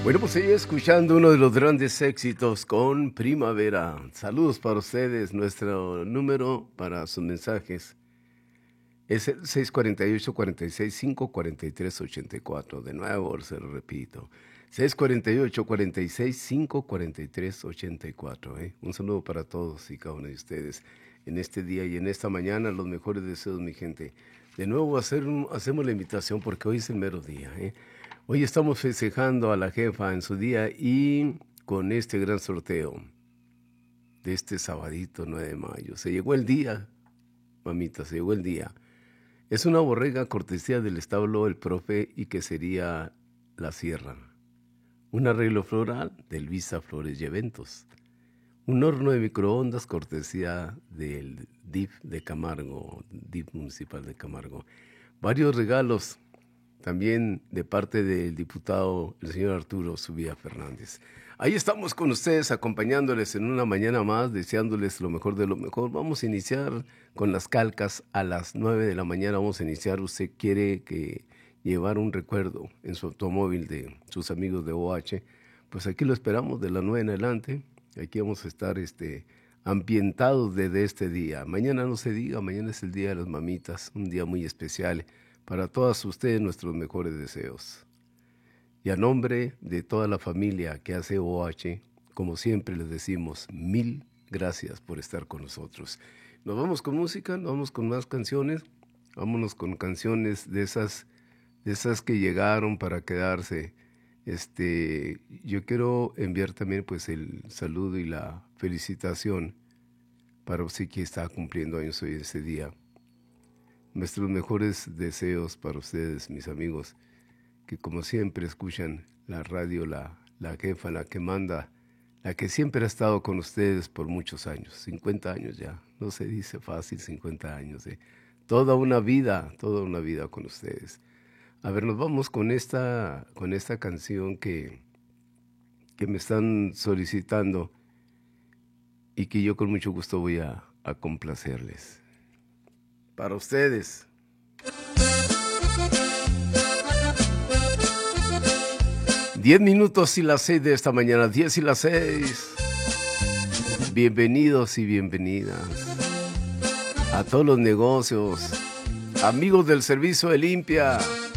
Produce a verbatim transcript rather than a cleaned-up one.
Bueno, pues seguí escuchando uno de los grandes éxitos con Primavera. Saludos para ustedes. Nuestro número para sus mensajes es el seis cuatro ocho, cuatro seis cinco, cuatro tres ocho cuatro. De nuevo, se lo repito. seis cuatro ocho, cuatro seis cinco, cuatro tres ocho cuatro. ¿eh? Un saludo para todos y cada uno de ustedes en este día y en esta mañana. Los mejores deseos, mi gente. De nuevo hacer un, hacemos la invitación porque hoy es el mero día. ¿eh? Hoy estamos festejando a la jefa en su día y con este gran sorteo de este sabadito nueve de mayo. Se llegó el día, mamita, se llegó el día. Es una borrega cortesía del establo El Profe y que sería La Sierra. Un arreglo floral de Luisa Flores y Eventos. Un horno de microondas cortesía del D I F de Camargo, D I F municipal de Camargo. Varios regalos también de parte del diputado, el señor Arturo Subía Fernández. Ahí estamos con ustedes, acompañándoles en una mañana más, deseándoles lo mejor de lo mejor. Vamos a iniciar con las calcas a las nueve de la mañana. Vamos a iniciar. Usted quiere que llevar un recuerdo en su automóvil de sus amigos de O H, pues aquí lo esperamos de las nueve en adelante. Aquí vamos a estar este, ambientados desde este día. Mañana no se diga, mañana es el Día de las Mamitas, un día muy especial. Para todas ustedes, nuestros mejores deseos. Y a nombre de toda la familia que hace O H, como siempre les decimos, mil gracias por estar con nosotros. Nos vamos con música, nos vamos con más canciones. Vámonos con canciones de esas, de esas que llegaron para quedarse. Este, yo quiero enviar también pues el saludo y la felicitación para usted que está cumpliendo años hoy ese día. Nuestros mejores deseos para ustedes, mis amigos, que como siempre escuchan la radio, la, la jefa, la que manda, la que siempre ha estado con ustedes por muchos años, cincuenta años ya, no se dice fácil, cincuenta años, ¿eh? Toda una vida, toda una vida con ustedes. A ver, nos vamos con esta, con esta canción que, que me están solicitando y que yo con mucho gusto voy a, a complacerles. Para ustedes. Diez minutos y las seis de esta mañana, diez y las seis. Bienvenidos y bienvenidas a todos los negocios, amigos del servicio de limpia.